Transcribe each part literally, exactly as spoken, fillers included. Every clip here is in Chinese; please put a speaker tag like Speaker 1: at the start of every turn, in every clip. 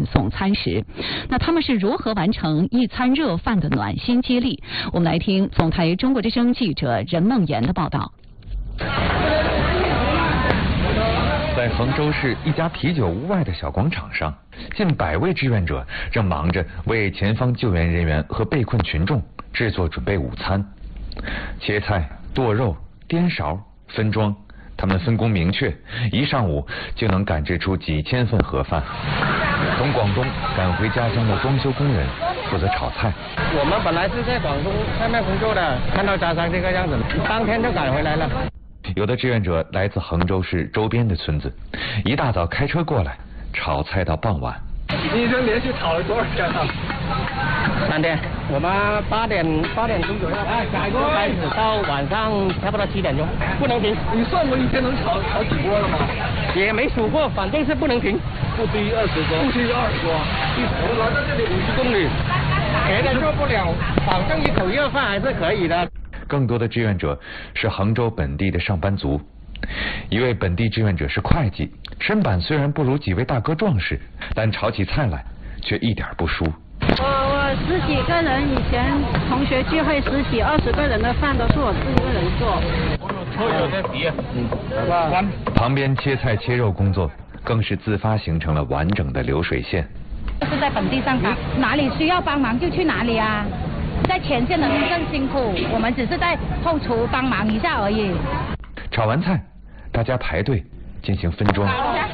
Speaker 1: 送餐时。那他们是如何完成一餐热饭的暖心激励？我们来听总台中国之声记者任梦妍的报道。
Speaker 2: 在衡州市一家啤酒屋外的小广场上，近百位志愿者正忙着为前方救援人员和被困群众制作准备午餐。切菜、剁肉、颠勺、分装，他们分工明确，一上午就能赶制出几千份盒饭。从广东赶回家乡的装修工人负责炒菜。
Speaker 3: 我们本来是在广东外面工作的，看到家乡这个样子，当天就赶回来了。
Speaker 2: 有的志愿者来自衡州市周边的村子，一大早开车过来，炒菜到傍晚。
Speaker 4: 你一天连续炒了多少天啊？
Speaker 3: 三天，我们八点八点钟左右就开始，到晚上差不多七点钟，不能停。
Speaker 4: 你算过一天能炒炒几锅了吗？
Speaker 3: 也没数过，反正是不能停。
Speaker 4: 不低二十锅，不低二十锅。我来到这里五十公里，
Speaker 3: 别的做不了，保证一口热饭还是可以的。
Speaker 2: 更多的志愿者是衡州本地的上班族。一位本地志愿者是会计，身板虽然不如几位大哥壮实，但炒起菜来却一点不输。
Speaker 5: 我我十几个人，以前同学聚会十几二十个人的饭都是我自己一个人做。
Speaker 2: 嗯，旁边切菜切肉工作更是自发形成了完整的流水线。
Speaker 6: 是在本地上岗，哪里需要帮忙就去哪里啊。在前线的人更辛苦，我们只是在后厨帮忙一下而已。
Speaker 2: 炒完菜，大家排队进行分装。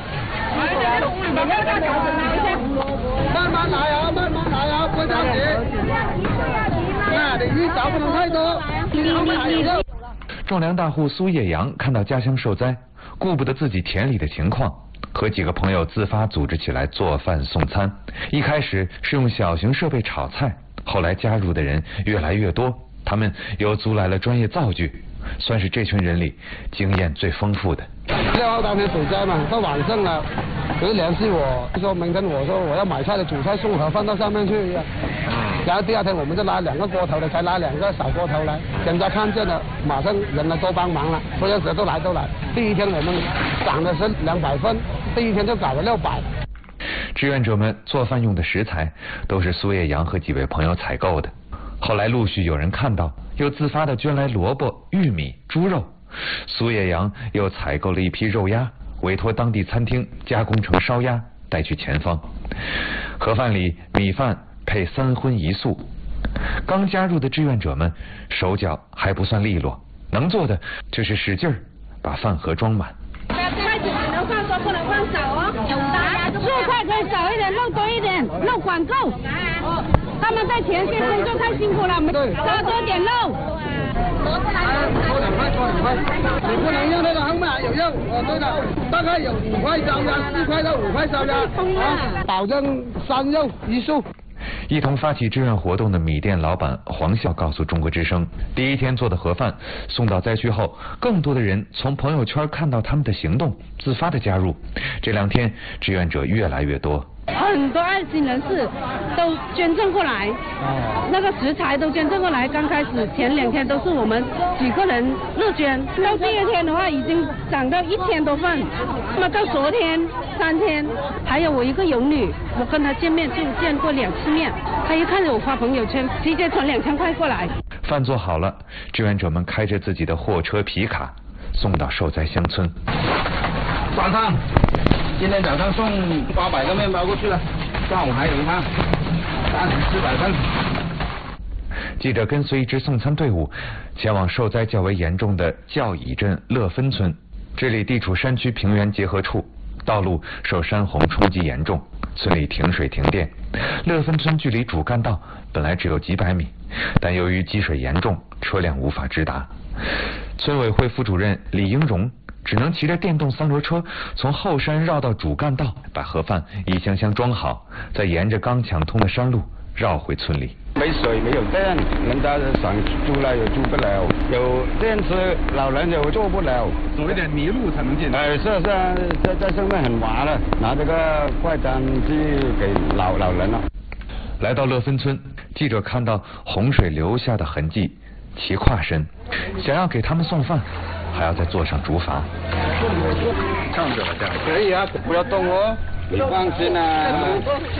Speaker 4: 慢慢来啊，慢慢来啊，不着急。那你鱼找不能太多。
Speaker 2: 种粮大户苏叶阳看到家乡受灾，顾不得自己田里的情况，和几个朋友自发组织起来做饭送餐。一开始是用小型设备炒菜，后来加入的人越来越多，他们又租来了专业灶具，算是这群人里经验最丰富的。
Speaker 4: 六号当天水灾嘛，到晚上了，有人联系我，说明天我说我要买菜的煮菜送盒放到上面去。然后第二天我们就拉两个锅头的，才拉两个小锅头来，人家看见了，马上人来都帮忙了，所有人都来都来。第一天我们涨的是两百份，第一天就搞了六百。
Speaker 2: 志愿者们做饭用的食材都是苏叶阳和几位朋友采购的，后来陆续有人看到，又自发的捐来萝卜、玉米、猪肉。苏叶阳又采购了一批肉鸭，委托当地餐厅加工成烧鸭，带去前方。盒饭里米饭配三荤一素。刚加入的志愿者们手脚还不算利落，能做的就是使劲儿把饭盒装满。
Speaker 5: 菜只能放多，不能放少哦。蔬菜可以少一点，肉多一点，肉管够。他们在前线工作太辛苦了，多多点肉。
Speaker 4: 多两块，多两块，你不能用那个横码，有用。哦，对了，大概有五块烧鸭，四块到五块烧鸭，啊，保证三肉一素。
Speaker 2: 一同发起志愿活动的米店老板黄笑告诉中国之声，第一天做的盒饭送到灾区后，更多的人从朋友圈看到他们的行动，自发的加入。这两天志愿者越来越多，
Speaker 5: 很多爱心人士都捐赠过来，那个食材都捐赠过来。刚开始前两天都是我们几个人热捐，到第二天的话已经涨到一千多份，那么到昨天三天，还有我一个养女，我跟她见面就见过两次面，她一看着我发朋友圈，直接传两千块过来。
Speaker 2: 饭做好了，志愿者们开着自己的货车皮卡送到受灾乡村。
Speaker 3: 早上，今天早上送八百个面包过去了，上午还有一趟，三四百份。
Speaker 2: 记者跟随一支送餐队伍前往受灾较为严重的教乙镇乐芬村，这里地处山区平原结合处，道路受山洪冲击严重，村里停水停电。乐芬村距离主干道本来只有几百米，但由于积水严重，车辆无法直达。村委会副主任李英荣只能骑着电动三轮车从后山绕到主干道，把盒饭一箱箱装好，再沿着刚抢通的山路绕回村里。
Speaker 3: 没水没有电，人家想住了也住不了，有电池老人也做不了，
Speaker 4: 走一点泥路才能进。
Speaker 3: 哎，是是，在在上面很滑了，拿这个快餐去给老老人了。
Speaker 2: 来到乐芬村，记者看到洪水留下的痕迹，骑跨身，想要给他们送饭，还要再坐上竹筏。
Speaker 4: 唱着了，这样可以啊，不要动哦，你放心啊。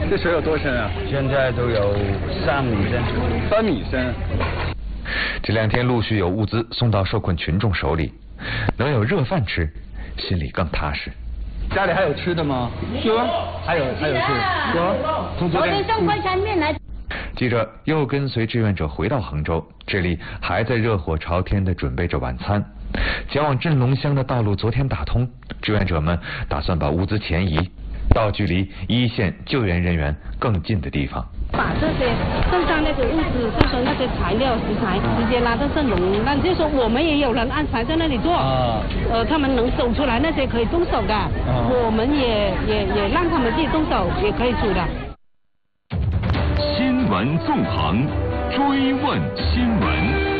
Speaker 3: 这水有多深啊？
Speaker 7: 现在都有三米深。
Speaker 3: 三米深。
Speaker 2: 这两天陆续有物资送到受困群众手里，能有热饭吃，心里更踏实。
Speaker 3: 家里还有吃的吗？有啊，还有还有吃，有啊。
Speaker 6: 昨天送快餐面来。
Speaker 2: 记者又跟随志愿者回到杭州，这里还在热火朝天地准备着晚餐。前往镇龙乡的道路昨天打通，志愿者们打算把物资前移到距离一线救援人员更近的地方，
Speaker 5: 把这些送上那个物资，就是说那些材料食材，直接拉到镇龙，那就是说我们也有人安排在那里做，啊、呃，他们能走出来那些可以动手的，啊、我们也也也让他们自己动手，也可以煮的。
Speaker 8: 新闻纵横，追问新闻。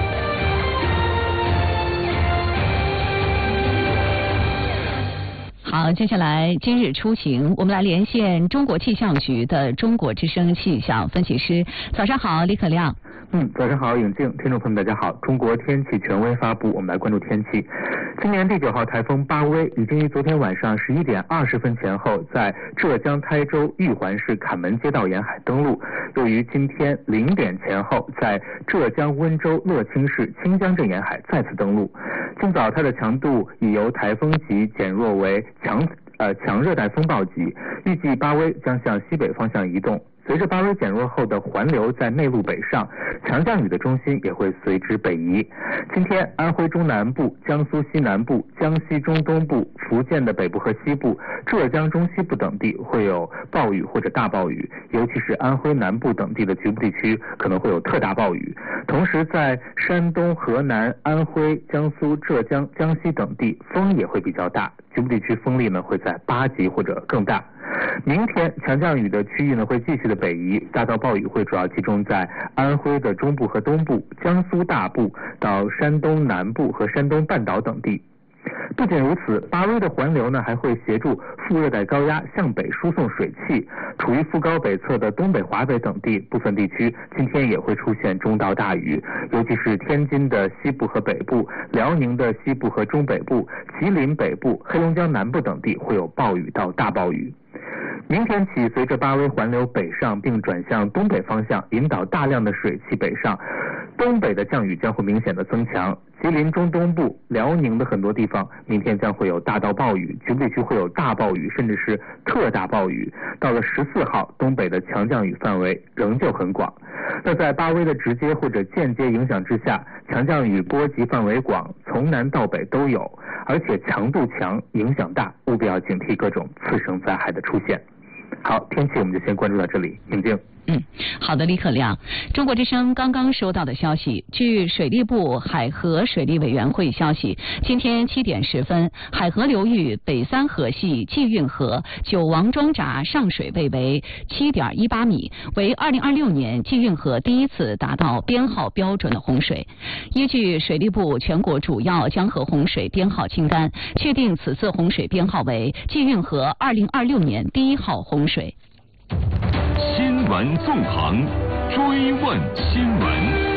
Speaker 1: 好，接下来今日出行，我们来连线中国气象局的中国之声气象分析师。早上好，李可亮。
Speaker 9: 嗯，早上好，颖静，听众朋友们大家好。中国天气权威发布，我们来关注天气。今年第九号台风巴威已经于昨天晚上十一点二十分前后在浙江台州玉环市坎门街道沿海登陆，又于今天零点前后在浙江温州乐清市清江镇沿海再次登陆。今早它的强度已由台风级减弱为强呃强热带风暴级，预计巴威将向西北方向移动。随着巴威减弱后的环流在内陆北上，强降雨的中心也会随之北移。今天安徽中南部、江苏西南部、江西中东部、福建的北部和西部、浙江中西部等地会有暴雨或者大暴雨，尤其是安徽南部等地的局部地区可能会有特大暴雨。同时在山东、河南、安徽、江苏、浙江、江西等地风也会比较大，局部地区风力呢会在八级或者更大。明天强降雨的区域呢会继续的北移，大到暴雨会主要集中在安徽的中部和东部、江苏大部到山东南部和山东半岛等地。不仅如此，巴威的环流呢还会协助副热带高压向北输送水汽，处于副高北侧的东北、华北等地部分地区今天也会出现中到大雨，尤其是天津的西部和北部、辽宁的西部和中北部、吉林北部、黑龙江南部等地会有暴雨到大暴雨。明天起，随着巴威环流北上并转向东北方向，引导大量的水汽北上，东北的降雨将会明显的增强。吉林中东部、辽宁的很多地方明天将会有大到暴雨，局部地区会有大暴雨甚至是特大暴雨。到了十四号，东北的强降雨范围仍旧很广。那在巴威的直接或者间接影响之下，强降雨波及范围广，从南到北都有，而且强度强，影响大，务必要警惕各种次生灾害的出现。好，天气我们就先关注到这里，宁静。
Speaker 1: 嗯，好的，李可亮。中国之声刚刚收到的消息，据水利部海河水利委员会消息，今天七点十分，海河流域北三河系济运河九王庄闸上水位为七点一八米，为二零二六年济运河第一次达到编号标准的洪水。依据水利部全国主要江河洪水编号清单，确定此次洪水编号为济运河二零二六年第一号洪水。
Speaker 8: 新闻纵横，追问新闻。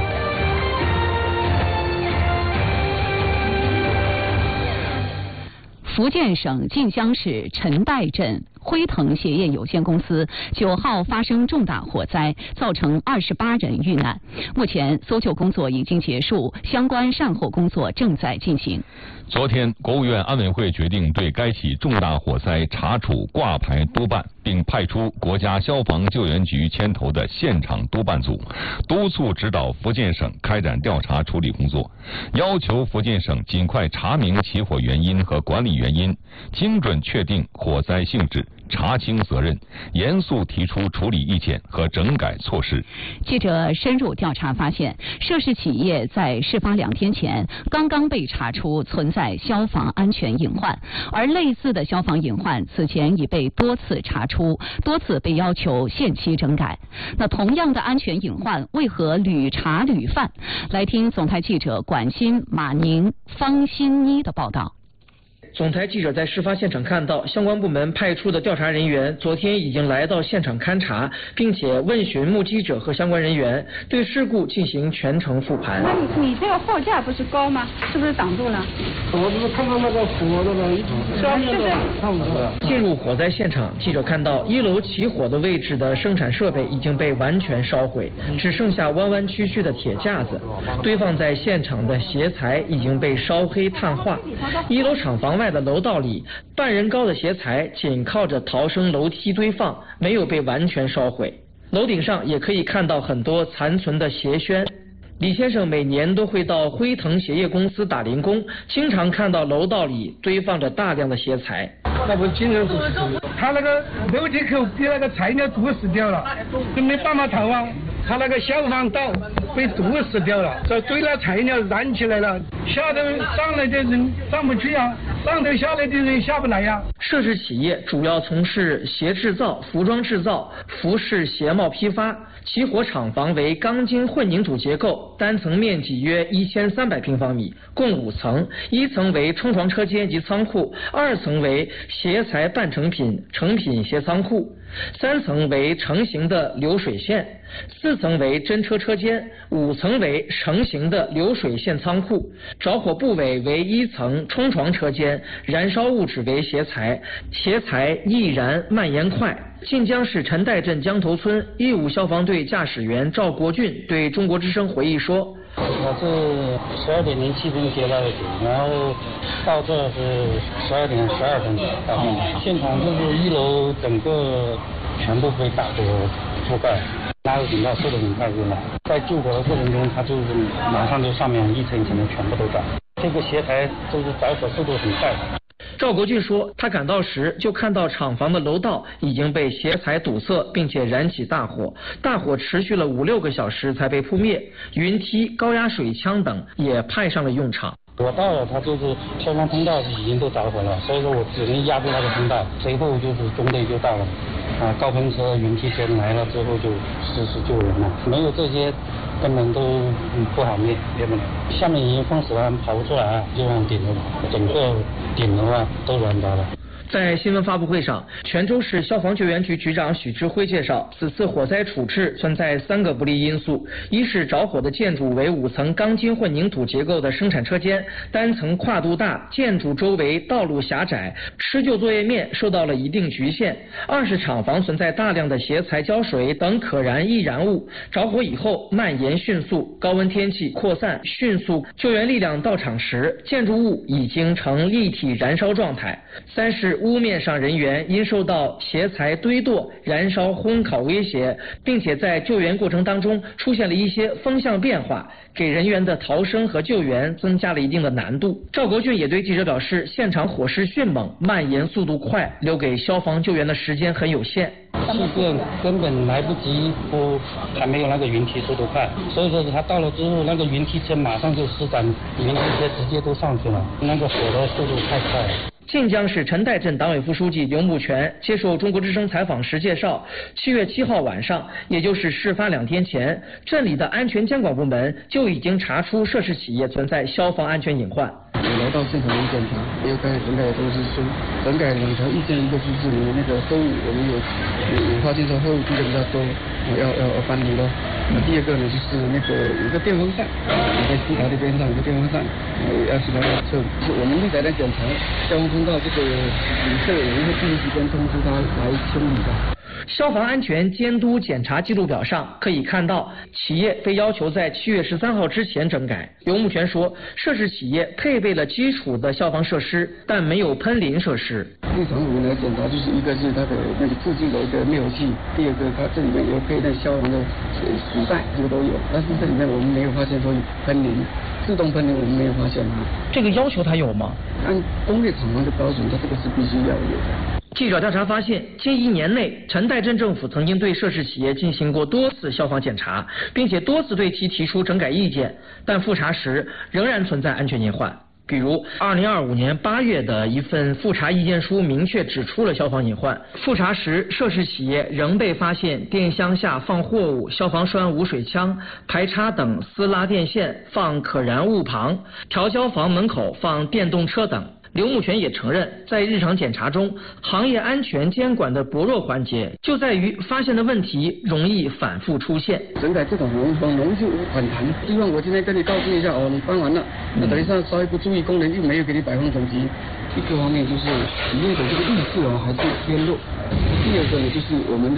Speaker 1: 福建省晋江市陈岱镇辉腾鞋业有限公司九号发生重大火灾，造成二十八人遇难。目前搜救工作已经结束，相关善后工作正在进行。
Speaker 10: 昨天，国务院安委会决定对该起重大火灾查处挂牌督办，并派出国家消防救援局牵头的现场督办组，督促指导福建省开展调查处理工作，要求福建省尽快查明起火原因和管理原因，精准确定火灾性质，查清责任，严肃提出处理意见和整改措施。
Speaker 1: 记者深入调查发现，涉事企业在事发两天前刚刚被查出存在消防安全隐患，而类似的消防隐患此前已被多次查出，多次被要求限期整改。那同样的安全隐患为何屡查屡犯？来听总台记者管新、马宁、方欣妮的报道。
Speaker 11: 总台记者在事发现场看到，相关部门派出的调查人员昨天已经来到现场勘查，并且问询目击者和相关人员，对事故进行全程复盘。
Speaker 5: 那你你这个货架不是高吗？是不是挡住了？
Speaker 4: 我就是看到那个火那个下面的看不到。
Speaker 11: 进入火灾现场，记者看到一楼起火的位置的生产设备已经被完全烧毁，只剩下弯弯曲曲的铁架子，堆放在现场的鞋材已经被烧黑碳化。一楼厂房外的楼道里，半人高的鞋材紧靠着逃生楼梯堆放，没有被完全烧毁。楼顶上也可以看到很多残存的鞋楦。李先生每年都会到辉腾鞋业公司打零工，经常看到楼道里堆放着大量的鞋材。
Speaker 4: 那不经常是他那个楼梯口被那个材料堵死掉了，就没办法逃啊。他那个消防道被堵死掉了，这堆了材料燃起来了，下头上来的人上不去啊，上头下来的人下不来呀、啊。
Speaker 11: 涉事企业主要从事鞋制造、服装制造、服饰鞋帽批发。起火厂房为钢筋混凝土结构，单层面积约一千三百平方米，共五层，一层为冲床车间及仓库，二层为鞋材半成品、成品鞋仓库，三层为成型的流水线，四层为真车车间，五层为成型的流水线仓库。着火部位为一层冲床车间，燃烧物质为鞋材，鞋材易燃蔓延快。晋江市陈岱镇江头村义务消防队驾驶员赵国俊对中国之声回忆说：“
Speaker 12: 我是十二点零七分接到的警，然后到这是十二点十二分到现场，就是一楼整个全部被大火覆盖。拉入警报速度很快就来，在救火的过程中，它就是马上就上面一层一层的全部都着。这个鞋台就是着火速度很快。”
Speaker 11: 赵国俊说，他赶到时就看到厂房的楼道已经被鞋材堵塞，并且燃起大火，大火持续了五六个小时才被扑灭，云梯、高压水枪等也派上了用场。
Speaker 12: 我到了，它就是消防通道已经都着火了，所以说我只能压住那个通道，随后就是中队就到了，啊，高喷车、云梯车来了之后就实施救人了，没有这些根本都不好灭灭不了。下面已经封死了，跑不出来，就往顶楼跑，整个顶楼啊都燃着了。
Speaker 11: 在新闻发布会上，泉州市消防救援局局长许志辉介绍，此次火灾处置存在三个不利因素：一是着火的建筑为五层钢筋混凝土结构的生产车间，单层跨度大，建筑周围道路狭窄，施救作业面受到了一定局限；二是厂房存在大量的鞋材、胶水等可燃易燃物，着火以后蔓延迅速，高温天气扩散迅速，救援力量到场时，建筑物已经呈立体燃烧状态；三是屋面上人员因受到鞋材堆垛、燃烧、烘烤威胁，并且在救援过程当中出现了一些风向变化，给人员的逃生和救援增加了一定的难度。赵国俊也对记者表示，现场火势迅猛，蔓延速度快，留给消防救援的时间很有限。
Speaker 12: 气垫根本来不及铺，还没有那个云梯速度快，所以说他到了之后，那个云梯车马上就施展，云梯车直接都上去了，那个火的速度太快了。
Speaker 11: 晋江市陈岱镇党委副书记刘木全接受中国之声采访时介绍，七月七号晚上，也就是事发两天前，镇里的安全监管部门就已经查出涉事企业存在消防安全隐患。
Speaker 13: 来到现场检查，也有该整改的都是说整改两条意见，一个就是你那个后我们有有发现说后积的比较多，要要要搬离了。那第二个呢就是那个有个电风扇，在空调的边上有个电风扇，要是来测，是我们立在来检查，消防通道这个旅客我们会第一时间通知他来清理的。
Speaker 11: 消防安全监督检查记录表上可以看到，企业被要求在七月十三号之前整改。刘木全说，涉事企业配备了基础的消防设施，但没有喷淋设施。
Speaker 13: 日常我们来检查，就是一个是它的那个附近的一个灭火器，第二个它这里面有配那消防的水袋，这个都有，但是这里面我们没有发现说有喷淋。自动喷淋我们没有发现啊。
Speaker 11: 这个要求它有吗？
Speaker 13: 按工业厂房的标准，它这个是必须要有的。
Speaker 11: 记者调查发现，近一年内，陈岱镇政府曾经对涉事企业进行过多次消防检查，并且多次对其提出整改意见，但复查时仍然存在安全隐患。比如，二零二五年八月的一份复查意见书明确指出了消防隐患。复查时，涉事企业仍被发现电箱下放货物、消防栓无水枪、排插等私拉电线放可燃物旁、调焦房门口放电动车等。 刘木全也承认，在日常检查中，行业安全监管的薄弱环节就在于发现的问题容易反复出现。
Speaker 13: 整改这种容很容易就反弹。希望我今天跟你告知一下哦，你搬完了，那等一下稍微不注意，工人又没有给你摆放整齐。一个方面就是企业的这个意识哦还是偏弱，第二个呢就是我们的